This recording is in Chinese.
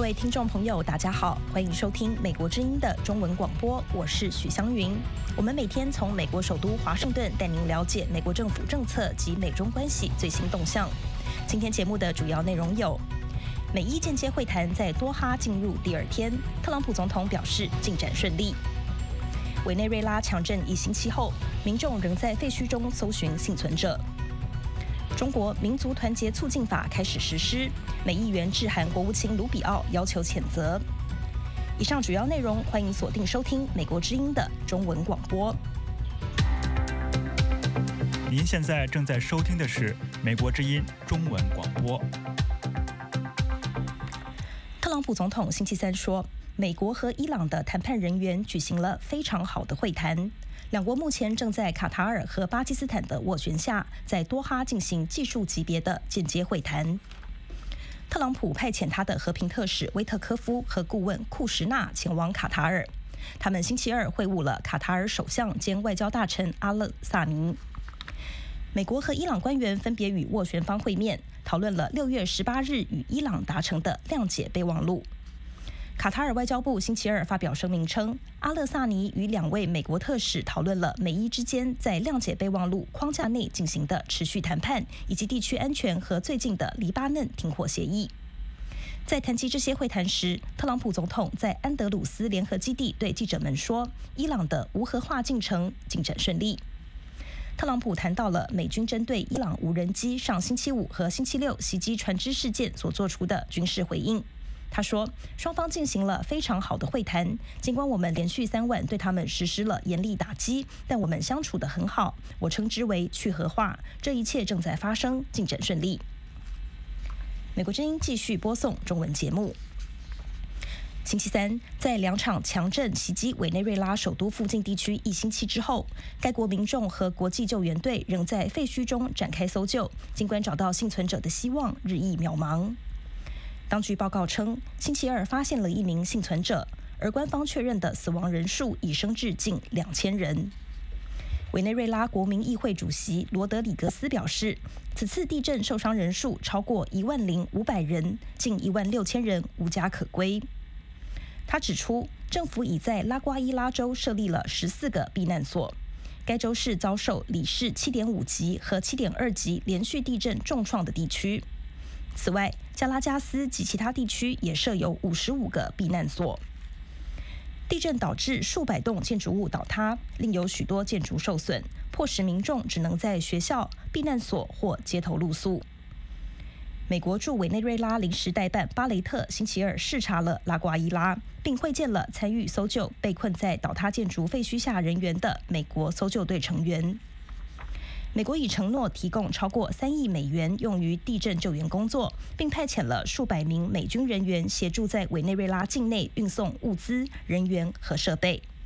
位听众朋友，大家好，欢迎收听美国之音的中文广播，我是许湘云。我们每天从美国首都华盛顿带您了解美国政府政策及美中关系最新动向。今天节目的主要内容有：美伊间接会谈在多哈进入第二天，特朗普总统表示进展顺利。委内瑞拉强震1星期后，民众仍在废墟中搜寻幸存者。中国民族团结促进法开始实施，美议员致函国务卿卢比奥，要求谴责。以上主要内容，欢迎锁定收听美国之音的中文广播。 您现在正在收听的是美国之音中文广播。 特朗普总统星期三说，美国和伊朗的谈判人员举行了非常好的会谈。两国目前正在卡塔尔和巴基斯坦的斡旋下，在多哈进行技术级别的间接会谈。特朗普派遣他的和平特使威特科夫和顾问库什纳前往卡塔尔，他们星期二会晤了卡塔尔首相兼外交大臣阿勒萨尼。美国和伊朗官员分别与斡旋方会面，讨论了6月18日与伊朗达成的谅解备忘录。卡塔尔外交部星期二发表声明称，阿勒萨尼与2位美国特使讨论了美伊之间在谅解备忘录框架内进行的持续谈判，以及地区安全和最近的黎巴嫩停火协议。在谈及这些会谈时，特朗普总统在安德鲁斯联合基地对记者们说，伊朗的无核化进程进展顺利。特朗普谈到了美军针对伊朗无人机上星期5和星期6袭击船只事件所做出的军事回应。他说，双方进行了非常好的会谈，尽管我们连续3晚对他们实施了严厉打击，但我们相处得很好，我称之为去核化，这一切正在发生，进展顺利。美国之音继续播送中文节目。星期三，在2场强震袭击委内瑞拉首都附近地区1星期之后，该国民众和国际救援队仍在废墟中展开搜救，尽管找到幸存者的希望日益渺茫。当局报告称，星期二发现了1名幸存者，而官方确认的死亡人数已升至近2000人。委内瑞拉国民议会主席罗德里格斯表示，此次地震受伤人数超过10500人，近16000人无家可归。他指出，政府已在拉瓜伊拉州设立了14个避难所。该州是遭受里氏7.5级和7.2级连续地震重创的地区。此外，加拉加斯及其他地区也设有55个避难所。地震导致数百栋建筑物倒塌，另有许多建筑受损，迫使民众只能在学校、避难所或街头露宿。美国驻委内瑞拉临时代办巴雷特星期二视察了拉瓜伊拉，并会见了参与搜救被困在倒塌建筑废墟下人员的美国搜救队成员。美国已承诺提供超过3亿美元用于地震救援工作，并派遣了数百名美军人员协助在委内瑞拉境内运送物资、人员和设备。